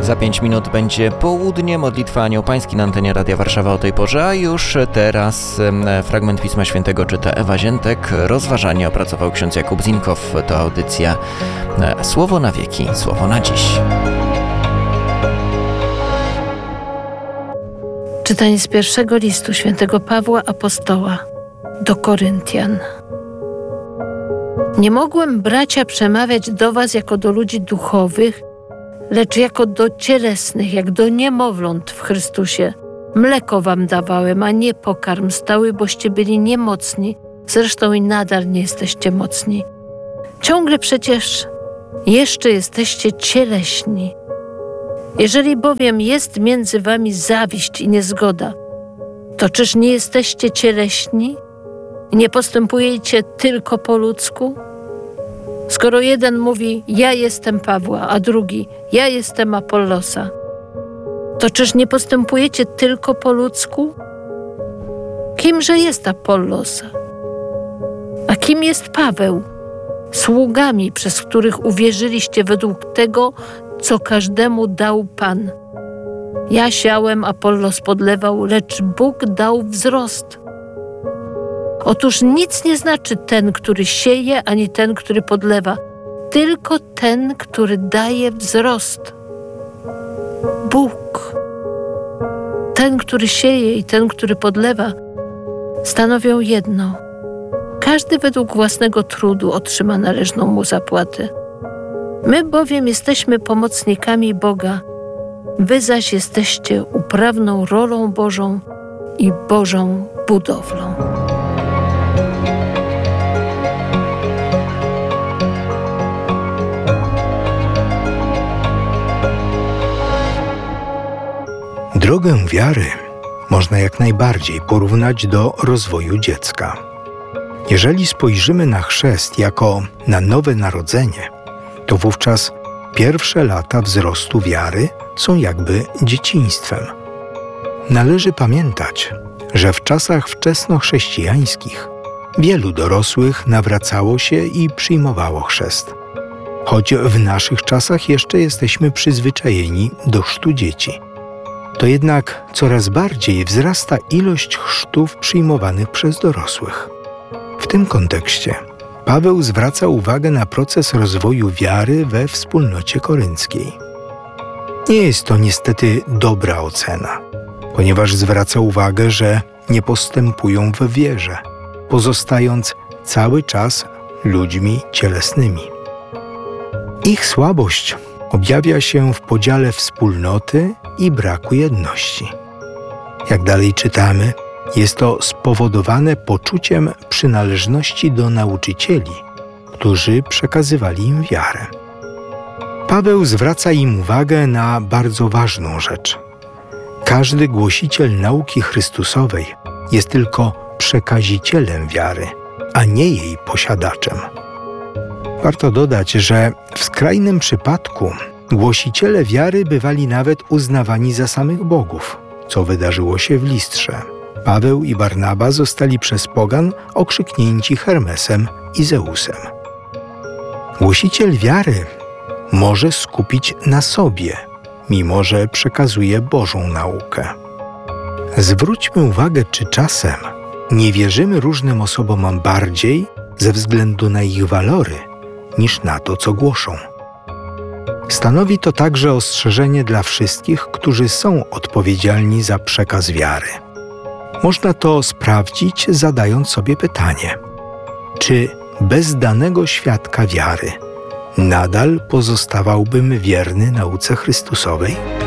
Za 5 minut będzie południe, modlitwa Anioł Pański na antenie Radia Warszawa o tej porze, a już teraz fragment Pisma Świętego czyta Ewa Ziętek. Rozważanie opracował ksiądz Jakub Zinkow. To audycja Słowo na wieki, Słowo na dziś. Czytanie z pierwszego listu świętego Pawła Apostoła do Koryntian. Nie mogłem, bracia, przemawiać do was jako do ludzi duchowych, lecz jako do cielesnych, jak do niemowląt w Chrystusie. Mleko wam dawałem, a nie pokarm stały, boście byli niemocni, zresztą i nadal nie jesteście mocni. Ciągle przecież jeszcze jesteście cieleśni. Jeżeli bowiem jest między wami zawiść i niezgoda, to czyż nie jesteście cieleśni? Nie postępujecie tylko po ludzku? Skoro jeden mówi, ja jestem Pawła, a drugi, ja jestem Apollosa, to czyż nie postępujecie tylko po ludzku? Kimże jest Apollos? A kim jest Paweł? Sługami, przez których uwierzyliście według tego, co każdemu dał Pan. Ja siałem, Apollos podlewał, lecz Bóg dał wzrost. Otóż nic nie znaczy ten, który sieje, ani ten, który podlewa, tylko ten, który daje wzrost. Bóg. Ten, który sieje i ten, który podlewa, stanowią jedno. Każdy według własnego trudu otrzyma należną mu zapłatę. My bowiem jesteśmy pomocnikami Boga, wy zaś jesteście uprawną rolą Bożą i Bożą budowlą. Drogę wiary można jak najbardziej porównać do rozwoju dziecka. Jeżeli spojrzymy na chrzest jako na nowe narodzenie, to wówczas pierwsze lata wzrostu wiary są jakby dzieciństwem. Należy pamiętać, że w czasach wczesnochrześcijańskich wielu dorosłych nawracało się i przyjmowało chrzest. Choć w naszych czasach jeszcze jesteśmy przyzwyczajeni do chrztu dzieci, to jednak coraz bardziej wzrasta ilość chrztów przyjmowanych przez dorosłych. W tym kontekście Paweł zwraca uwagę na proces rozwoju wiary we wspólnocie korynckiej. Nie jest to niestety dobra ocena, ponieważ zwraca uwagę, że nie postępują w wierze, pozostając cały czas ludźmi cielesnymi. Ich słabość objawia się w podziale wspólnoty i braku jedności. Jak dalej czytamy, jest to spowodowane poczuciem przynależności do nauczycieli, którzy przekazywali im wiarę. Paweł zwraca im uwagę na bardzo ważną rzecz. Każdy głosiciel nauki Chrystusowej jest tylko przekazicielem wiary, a nie jej posiadaczem. Warto dodać, że w skrajnym przypadku głosiciele wiary bywali nawet uznawani za samych bogów, co wydarzyło się w Listrze. Paweł i Barnaba zostali przez pogan okrzyknięci Hermesem i Zeusem. Głosiciel wiary może skupić na sobie, mimo że przekazuje Bożą naukę. Zwróćmy uwagę, czy czasem nie wierzymy różnym osobom bardziej ze względu na ich walory, niż na to, co głoszą. Stanowi to także ostrzeżenie dla wszystkich, którzy są odpowiedzialni za przekaz wiary. Można to sprawdzić, zadając sobie pytanie: czy bez danego świadka wiary nadal pozostawałbym wierny nauce Chrystusowej?